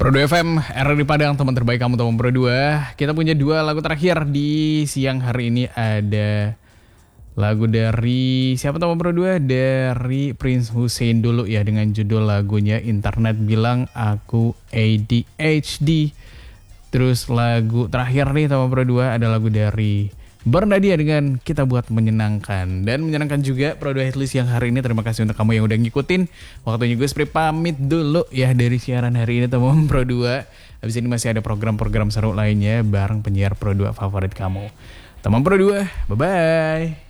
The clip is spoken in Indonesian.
Pro 2 FM, era di Padang, teman terbaik kamu teman Pro 2. Kita punya 2 lagu terakhir di siang hari ini. Ada lagu dari siapa teman Pro 2? Dari Prince Hussein dulu ya, dengan judul lagunya Internet Bilang Aku ADHD. Terus lagu terakhir nih teman Pro 2 ada lagu dari Bernadia dengan Kita Buat Menyenangkan. Dan menyenangkan juga Pro 2 Hitlist yang hari ini. Terima kasih untuk kamu yang udah ngikutin. Waktunya gue Spree pamit dulu ya dari siaran hari ini teman Pro 2. Habis ini masih ada program-program seru lainnya bareng penyiar Pro 2 favorit kamu. Teman Pro 2, bye-bye.